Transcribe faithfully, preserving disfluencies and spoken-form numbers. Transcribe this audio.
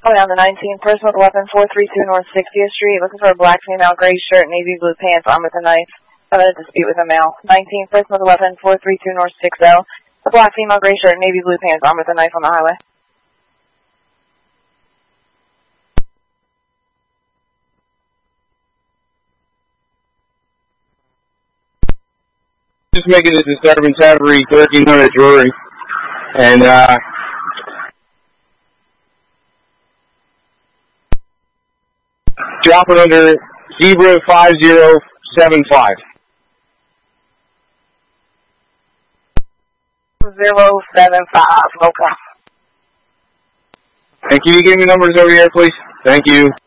Going on the nineteenth, person with weapon four three two North sixtieth Street, looking for a black female, gray shirt, navy blue pants, armed with a knife. Having a dispute with a male. nineteenth, person with weapon four three two North sixty, a black female, gray shirt, navy blue pants, armed with a knife on the highway. Just making a disturbance every thirteen hundred Drury. And, uh, drop it under Zebra five zero seven five. zero seven five, okay. And can you give me numbers over here, please? Thank you.